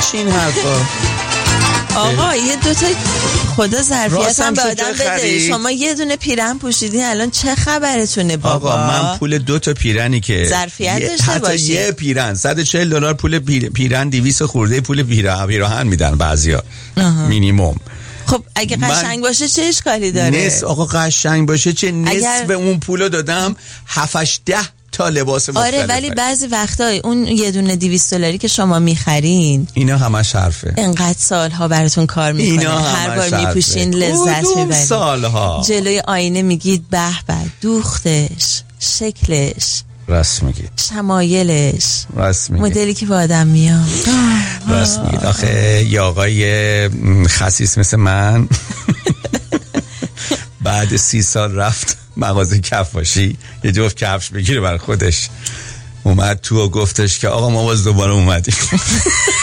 چی این حرفا؟ آقا یه دوتا خدا ظرفیت هم به آدم بده. شما یه دونه پیرن پوشیدین الان چه خبرتونه بابا؟ آقا من پول 2 تا پیرنی که ظرفیت داشته باشی، حتی یه پیرن $140 پول پیرن 200 خورده پول پیراهن میدن بعضیا مینیمم. خب اگه قشنگ باشه چه اشکالی داره؟ آقا قشنگ باشه چه نصف اون پولو دادم 7-10 تا لباس مختلفه. آره ولی بعضی وقتا اون یه دونه $200 که شما میخرین اینا همش حرفه. انقدر سالها براتون کار میکنه، هر بار میپوشین لذت میبرین. سالها جلوی آینه میگید به به دوختش، شکلش، راست میگید، شمایلش، راست میگید، مدلی که با آدم میاد، راست میگید. آخه یه آقای خسیس مثل من بعد 30 سال رفت مغازه کفاشی یه جفت کفش بگیره برای خودش، اومد تو و گفتش که آقا ما باز دوباره اومدیم.